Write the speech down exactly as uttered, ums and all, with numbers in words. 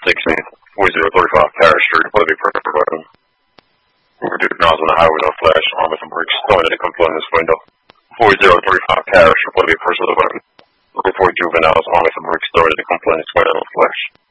sixteenth, forty thirty-five Parish Street, Bolivia, Puerto. Over two miles on the highway, no flash, arm with some bricks, throwing it to come flood in this window. forty thirty-five Parish, Bolivia, Puerto. Looking for juveniles, arm with some bricks, throwing it to come flood in this window, no flash.